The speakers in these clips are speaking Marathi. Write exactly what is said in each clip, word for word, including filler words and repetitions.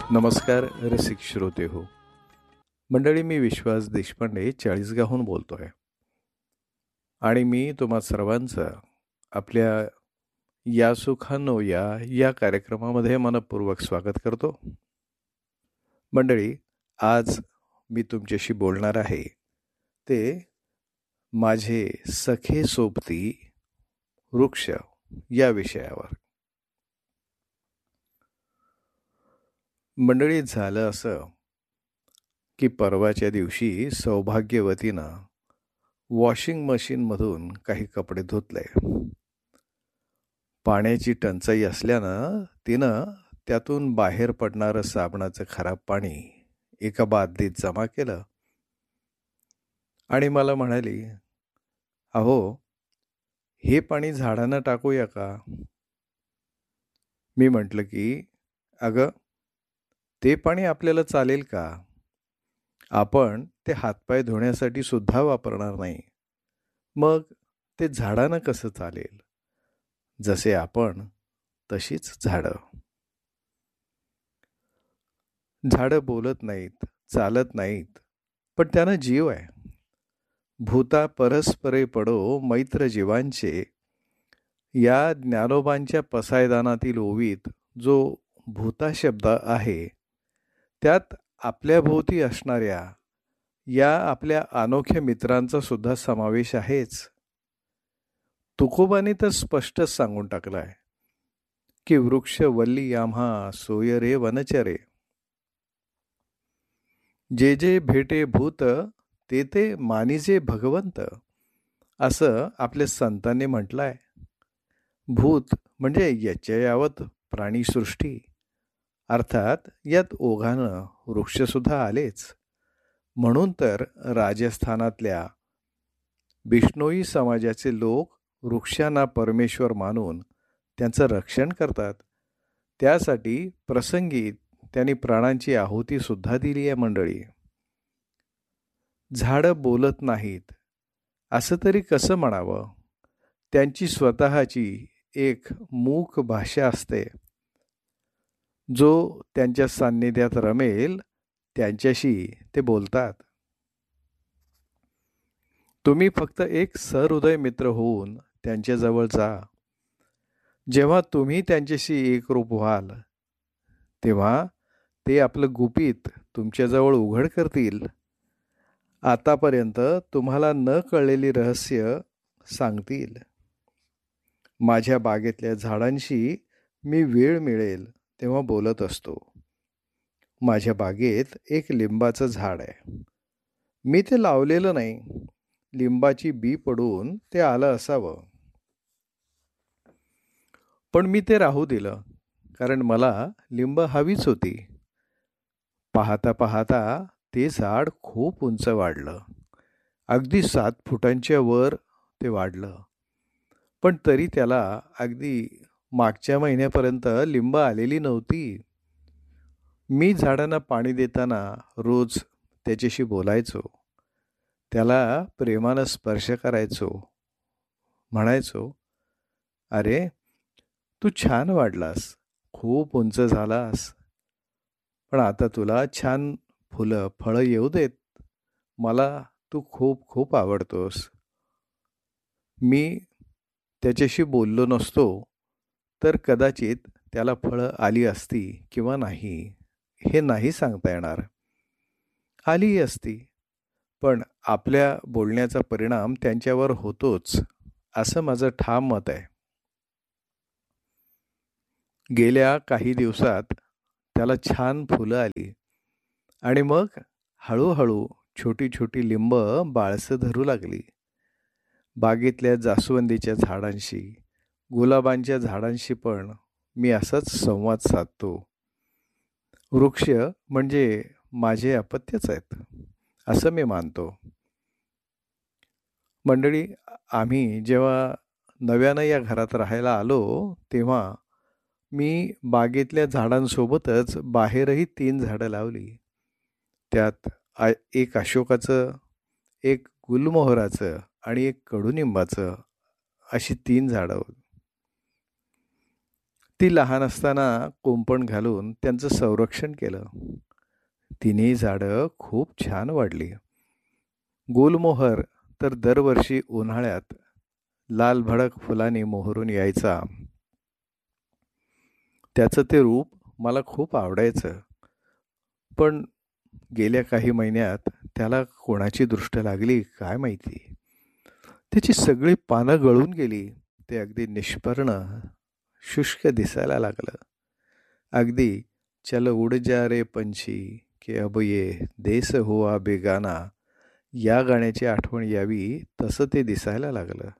नमस्कार रसिक श्रोते हो. मंडळी, मी विश्वास देशपांडे चाळीसगावहून बोलतो आहे आणि मी तुम्हा सर्वांचं आपल्या या सुखानो या या कार्यक्रमामध्ये मनपूर्वक स्वागत करतो. मंडळी, आज मी तुमच्याशी बोलणार आहे ते माझे सखे सोबती वृक्ष या विषयावर. मंडळी, झालं असं की परवाच्या दिवशी सौभाग्यवतीनं वॉशिंग मशीनमधून काही कपडे धुतले. पाण्याची टंचाई असल्यानं तिनं त्यातून बाहेर पडणारं साबणाचं खराब पाणी एका बादलीत जमा केलं आणि मला म्हणाली, अहो, हे पाणी झाडांना टाकूया का? मी म्हटलं की अगं, ते पाणी आपल्याला चालेल का? आपण ते हातपाय धुण्यासाठी सुद्धा वापरणार नाही. मग ते झाडांना कसं चालेल? जसे आपण तशीच झाडं. झाडं बोलत नाहीत, चालत नाहीत, पण त्यांना जीव आहे. भूता परस्परे पडो मैत्र जीवांचे या ज्ञानोबांच्या पसायदानातील ओवीत जो भूता शब्द आहे त्यात आपल्या भोवती असणाऱ्या या आपल्या अनोख्या मित्रांचा सुद्धा समावेश आहेच. तुकोबाने तर स्पष्टच सांगून टाकलं आहे की वृक्ष वल्ली आम्हा सोय रे वनचरे. जे जे भेटे भूत ते ते मानिजे भगवंत, असं आपल्या संतांनी म्हटलं आहे. भूत म्हणजे यच्चयावत प्राणीसृष्टी, अर्थात यात ओघानं वृक्षसुद्धा आलेच. म्हणून तर राजस्थानातल्या बिष्णोई समाजाचे लोक वृक्षांना परमेश्वर मानून त्यांचं रक्षण करतात. त्यासाठी प्रसंगी त्यांनी प्राणांची आहुतीसुद्धा दिली आहे. मंडळी, झाडं बोलत नाहीत असं तरी कसं म्हणावं? त्यांची स्वतःची एक मूक भाषा असते. जो त्यांच्या सान्निध्यात रमेल त्यांच्याशी ते बोलतात. तुम्ही फक्त एक सहृदय मित्र होऊन त्यांच्याजवळ जा. जेव्हा तुम्ही त्यांच्याशी एकरूप व्हाल तेव्हा ते आपलं गुपित तुमच्याजवळ उघड करतील. आतापर्यंत तुम्हाला न कळलेली रहस्य सांगतील. माझ्या बागेतल्या झाडांशी मी वेळ मिळेल तेव्हा बोलत असतो. माझ्या बागेत एक लिंबाचं झाड आहे. मी ते लावलेलं नाही. लिंबाची बी पडून ते आलं असावं, पण मी ते राहू दिलं, कारण मला लिंब हवीच होती. पाहता पाहता ते झाड खूप उंच वाढलं. अगदी सात फुटांच्या वर ते वाढलं. पण तरी त्याला अगदी मागच्या महिन्यापर्यंत लिंब आलेली नव्हती. मी झाडांना पाणी देताना रोज त्याच्याशी बोलायचो. त्याला प्रेमानं स्पर्श करायचो. म्हणायचो, अरे, तू छान वाढलास, खूप उंच झालास, पण आता तुला छान फुलं फळं येऊ देत. मला तू खूप खूप आवडतोस. मी त्याच्याशी बोललो नसतो तर कदाचित त्याला फळं आली असती किंवा नाही हे नाही सांगता येणार. आलीही असती, पण आपल्या बोलण्याचा परिणाम त्यांच्यावर होतोच, असं माझं ठाम मत आहे. गेल्या काही दिवसात त्याला छान फुलं आली आणि मग हळूहळू छोटी छोटी लिंब बाळसं धरू लागली. बागेतल्या जास्वंदीच्या झाडांशी, गुलाबांच्या झाडांशी पण मी असाच संवाद साधतो. वृक्ष म्हणजे माझे अपत्यच आहेत असं मी मानतो. मंडळी, आम्ही जेव्हा नव्यानं या घरात राहायला आलो तेव्हा मी बागेतल्या झाडांसोबतच बाहेरही तीन झाडं लावली. त्यात आ एक अशोकाचं, एक गुलमोहराचं आणि एक कडुनिंबाचं, अशी तीन झाडं. ती लहान असताना कुंपण घालून त्यांचं संरक्षण केलं. तिन्ही झाडं खूप छान वाढली. गुलमोहर तर दरवर्षी उन्हाळ्यात लाल भडक फुलांनी मोहरून यायचा. त्याचं ते रूप मला खूप आवडायचं. पण गेल्या काही महिन्यात त्याला कोणाची दृष्ट लागली काय माहिती. त्याची सगळी पानं गळून गेली. ते अगदी निष्पर्ण, शुष्क दिसायला लागलं. अगदी चल उड जा रे पंछी के अब ये देस हुआ बेगाना या गाण्याची आठवण यावी तसं ते दिसायला लागलं.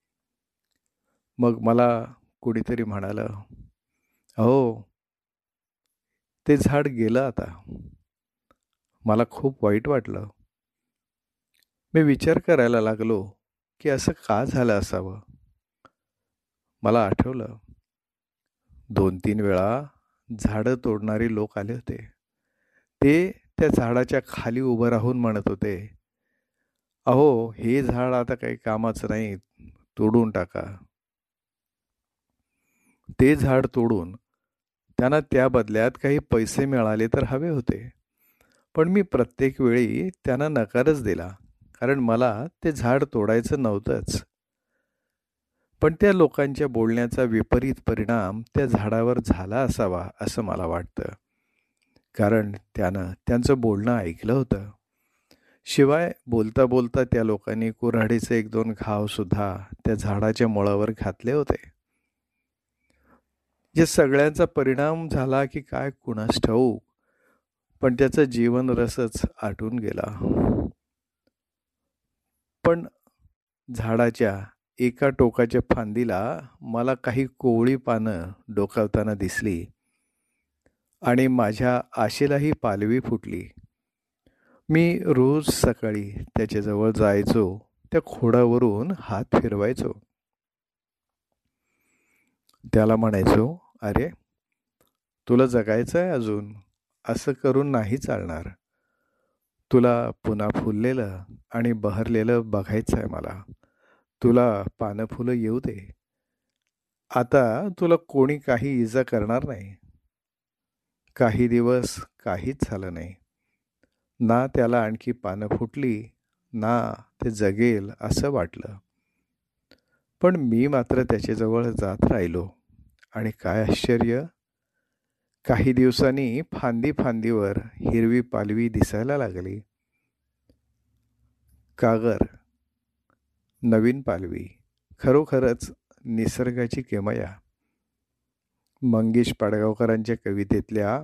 मग मला कुणीतरी म्हणालं, अहो ते झाड गेलं आता. मला खूप वाईट वाटलं. मी विचार करायला लागलो की असं का झालं असावं. मला आठवलं, दोन तीन वेळा झाडं तोडणारे लोक आले होते. ते त्या झाडाच्या खाली उभं राहून म्हणत होते, अहो हे झाड आता काही कामाचं नाही, तोडून टाका. ते झाड तोडून त्यांना त्या बदल्यात काही पैसे मिळाले तर हवे होते. पण मी प्रत्येक वेळी त्यांना नकारच दिला, कारण मला ते झाड तोडायचं नव्हतंच. पण त्या लोकांच्या बोलण्याचा विपरीत परिणाम त्या झाडावर झाला असावा असं मला वाटतं. कारण त्यानं त्यांचं बोलणं ऐकलं होतं. शिवाय बोलता बोलता त्या लोकांनी कुऱ्हाडीचे एक दोन घावसुद्धा त्या झाडाच्या मुळावर घातले होते. या सगळ्यांचा परिणाम झाला की काय कुणास ठाऊक, पण त्याचा जीवन रसच आटून गेला. पण झाडाच्या एका टोकाच्या फांदीला मला काही कोवळी पानं डोकावताना दिसली आणि माझ्या आशेलाही पालवी फुटली. मी रोज सकाळी त्याच्याजवळ जायचो, त्या खोडावरून हात फिरवायचो. त्याला म्हणायचो, अरे तुला जगायचं आहे अजून, असं करून नाही चालणार. तुला पुन्हा फुललेलं आणि बहरलेलं बघायचं आहे मला. तुला पानं फुलं येऊ दे. आता तुला कोणी काही इजा करणार नाही. काही दिवस काहीच झालं नाही. ना त्याला आणखी पानं फुटली, ना ते जगेल असं वाटलं. पण मी मात्र त्याच्याजवळ जात राहिलो आणि काय आश्चर्य, काही दिवसांनी फांदी फांदीवर हिरवी पालवी दिसायला लागली. कागर, नवीन पालवी, खरोखरच निसर्गाची किमया. मंगेश पाडगावकरांच्या कवितेतल्या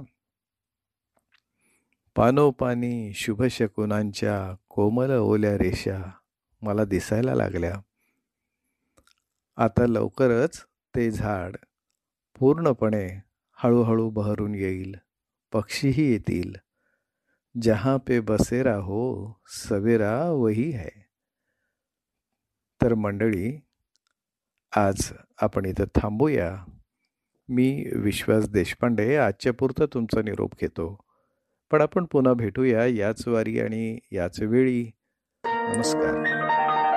पानोपानी शुभशकुनांच्या कोमल ओल्या रेषा मला दिसायला लागल्या. आता लवकरच ते झाड पूर्णपणे हळूहळू बहरून येईल. पक्षीही येतील. जहां पे बसेरा हो सवेरा वही है. तर मंडळी, आज आपण इथं थांबूया. मी विश्वास देशपांडे आजच्या पुरतं तुमचा निरोप घेतो. पण आपण पुन्हा भेटूया याच वारी आणि याच वेळी. नमस्कार.